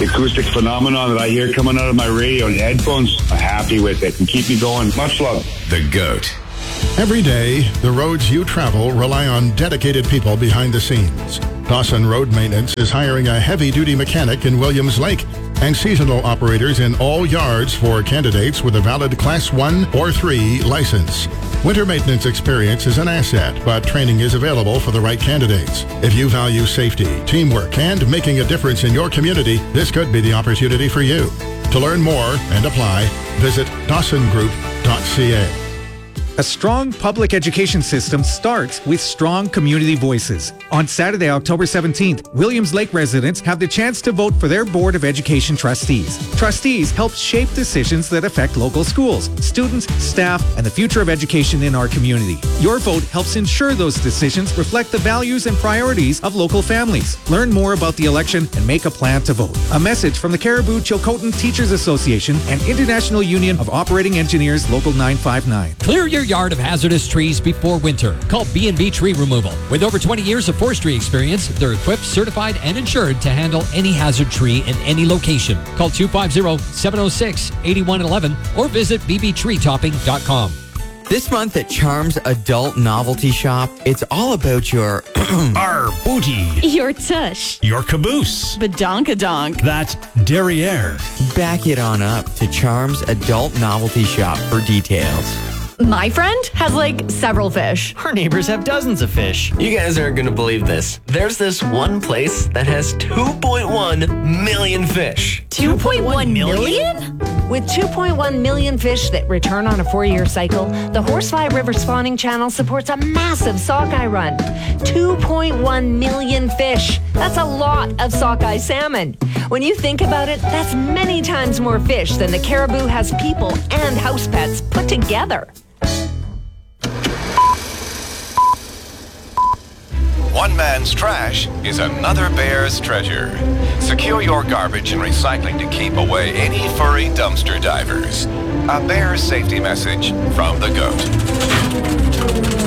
The acoustic phenomenon that I hear coming out of my radio and headphones, I'm happy with it and keep me going. Much love. The GOAT. Every day, the roads you travel rely on dedicated people behind the scenes. Dawson Road Maintenance is hiring a heavy-duty mechanic in Williams Lake and seasonal operators in all yards for candidates with a valid Class 1 or 3 license. Winter maintenance experience is an asset, but training is available for the right candidates. If you value safety, teamwork, and making a difference in your community, this could be the opportunity for you. To learn more and apply, visit dawsongroup.ca. A strong public education system starts with strong community voices. On Saturday, October 17th, Williams Lake residents have the chance to vote for their Board of Education trustees. Trustees help shape decisions that affect local schools, students, staff, and the future of education in our community. Your vote helps ensure those decisions reflect the values and priorities of local families. Learn more about the election and make a plan to vote. A message from the Cariboo Chilcotin Teachers Association and International Union of Operating Engineers Local 959. Clear your yard of hazardous trees before winter. Call B&B Tree Removal. With over 20 years of forestry experience, they're equipped, certified, and insured to handle any hazard tree in any location. Call 250-706-8111 or visit bbtreetopping.com. This month at Charms Adult Novelty Shop, it's all about your our booty, your tush, your caboose, badonkadonk, that derriere. Back it on up to Charms Adult Novelty Shop for details. My friend has several fish. Our neighbors have dozens of fish. You guys aren't going to believe this. There's this one place that has 2.1 million fish. 2.1 million? With 2.1 million fish that return on a 4-year cycle, the Horsefly River Spawning Channel supports a massive sockeye run. 2.1 million fish. That's a lot of sockeye salmon. When you think about it, that's many times more fish than the Cariboo has people and house pets put together. One man's trash is another bear's treasure. Secure your garbage and recycling to keep away any furry dumpster divers. A bear safety message from the GOAT.